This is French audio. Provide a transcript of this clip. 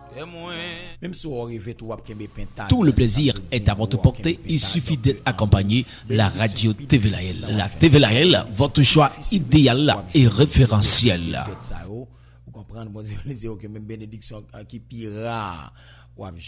Tout le plaisir est à votre portée. Il suffit d'être accompagné. La radio TV Lahel. La TV Lahel, votre choix idéal et référentiel. Vous comprenez, bon Dieu, que même bénédiction qui pira ou